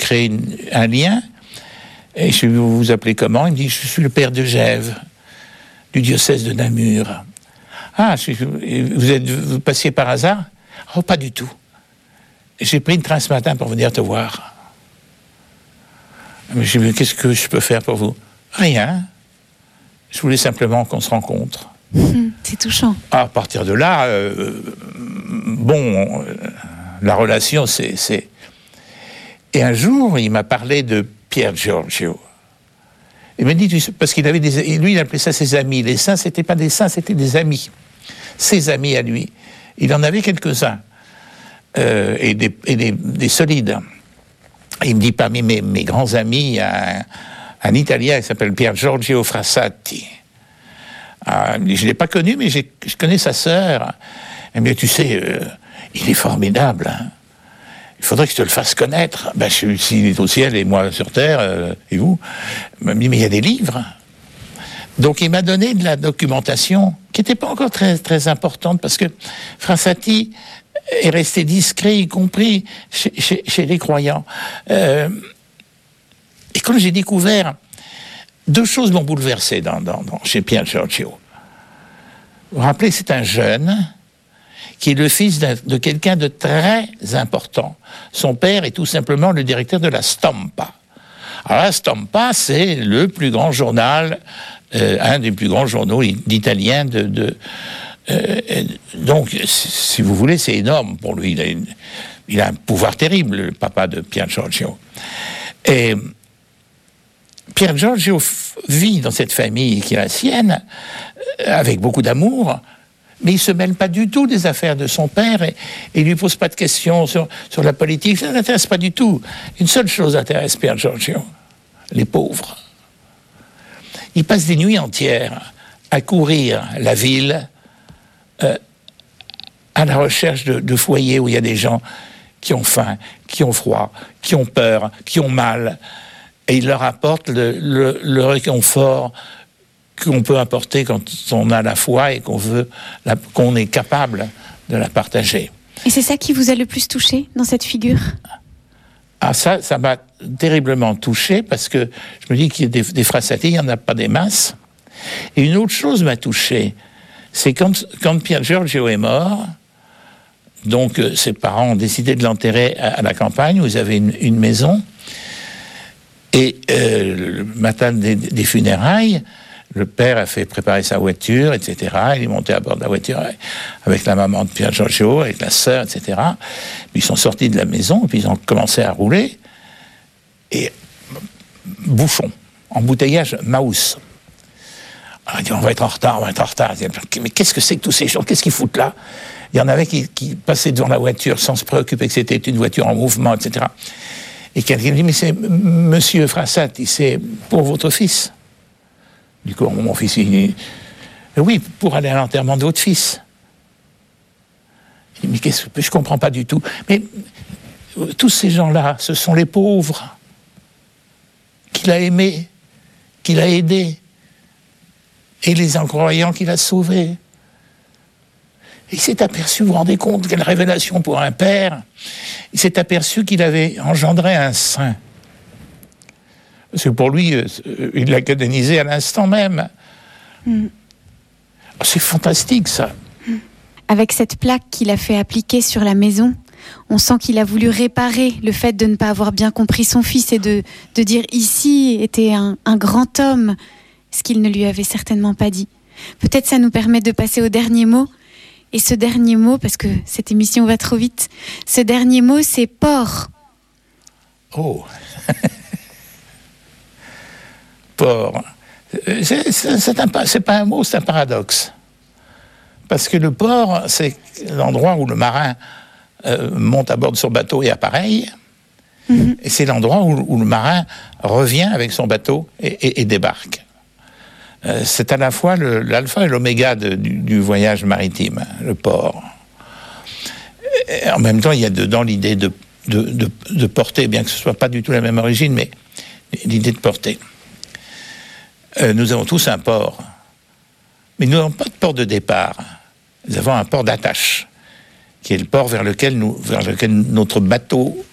créer un lien. Et je lui vous appelez comment? Il me dit, je suis le père de Gève, du diocèse de Namur. Ah, vous passiez par hasard? Oh, pas du tout. J'ai pris une train ce matin pour venir te voir. Mais j'ai dit, qu'est-ce que je peux faire pour vous? Rien. Je voulais simplement qu'on se rencontre. C'est touchant. À partir de là, la relation, c'est... Et un jour, il m'a parlé de Pier Giorgio. Il m'a dit, parce qu'il avait lui, il appelait ça ses amis. Les saints, c'était pas des saints, c'était des amis. Ses amis à lui. Il en avait quelques-uns. Et des solides. Et il me dit, parmi mes grands amis, il y a un Italien qui s'appelle Pier Giorgio Frassati. Je ne l'ai pas connu, mais je connais sa sœur. Elle me dit, tu sais, il est formidable. Hein. Il faudrait que je te le fasse connaître. Ben, s'il est au ciel et moi sur terre, et vous? Il m'a dit, mais il y a des livres. Donc il m'a donné de la documentation qui n'était pas encore très, très importante, parce que Frassati est resté discret, y compris chez les croyants. Et quand j'ai découvert, deux choses m'ont bouleversé chez Pier Giorgio. Vous vous rappelez, c'est un jeune qui est le fils de quelqu'un de très important. Son père est tout simplement le directeur de la Stampa. Alors la Stampa, c'est le plus grand journal, un des plus grands journaux d'Italiens donc, si vous voulez, c'est énorme pour lui. Il a un pouvoir terrible, le papa de Pier Giorgio. Et Pier Giorgio vit dans cette famille qui est la sienne, avec beaucoup d'amour, mais il ne se mêle pas du tout des affaires de son père et il ne lui pose pas de questions sur la politique. Ça ne l'intéresse pas du tout. Une seule chose intéresse Pier Giorgio, les pauvres. Il passe des nuits entières à courir la ville, à la recherche de foyers où il y a des gens qui ont faim, qui ont froid, qui ont peur, qui ont mal. Et il leur apporte le réconfort qu'on peut apporter quand on a la foi et qu'on est capable de la partager. Et c'est ça qui vous a le plus touché dans cette figure? Ah, ça m'a terriblement touché, parce que je me dis qu'il y a des Frassati, il n'y en a pas des masses. Et une autre chose m'a touché, c'est quand Pier Giorgio est mort, donc ses parents ont décidé de l'enterrer à la campagne, où ils avaient une maison, et le matin des funérailles, le père a fait préparer sa voiture, etc. Il est monté à bord de la voiture avec la maman de Pier Giorgio, avec la sœur, etc. Puis ils sont sortis de la maison, et puis ils ont commencé à rouler, et bouchon, embouteillage Maus. Alors, il dit, on va être en retard. Mais qu'est-ce que c'est que tous ces gens? Qu'est-ce qu'ils foutent là? Il y en avait qui passaient devant la voiture sans se préoccuper que c'était une voiture en mouvement, etc. Et quelqu'un dit, mais c'est Monsieur Frassati, c'est pour votre fils. Du coup, mon fils, il dit, oui, pour aller à l'enterrement de votre fils. Il dit, mais qu'est-ce que je comprends pas du tout. Mais tous ces gens-là, ce sont les pauvres qu'il a aimés, qu'il a aidés. Et les incroyants qu'il a sauvés. Il s'est aperçu, vous vous rendez compte, quelle révélation pour un père, il s'est aperçu qu'il avait engendré un saint. Parce que pour lui, il l'a canonisé à l'instant même. C'est fantastique, ça. Avec cette plaque qu'il a fait appliquer sur la maison, on sent qu'il a voulu réparer le fait de ne pas avoir bien compris son fils et de dire ici était un grand homme, ce qu'il ne lui avait certainement pas dit. Peut-être ça nous permet de passer au dernier mot. Et ce dernier mot, parce que cette émission va trop vite, ce dernier mot, c'est porc. Oh. Porc. C'est pas un mot, c'est un paradoxe. Parce que le port, c'est l'endroit où le marin monte à bord de son bateau et appareille. Et c'est l'endroit où le marin revient avec son bateau et débarque. C'est à la fois l'alpha et l'oméga du voyage maritime, le port. Et en même temps, il y a dedans l'idée de porter, bien que ce ne soit pas du tout la même origine, mais l'idée de porter. Nous avons tous un port, mais nous n'avons pas de port de départ. Nous avons un port d'attache, qui est le port vers lequel notre bateau